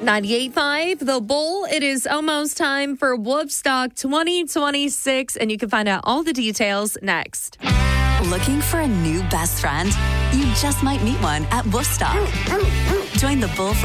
98.5, The Bull. It is almost time for Woodstock 2026, and you can find out all the details next. Looking for a new best friend? You just might meet one at Woodstock. Join the Bull for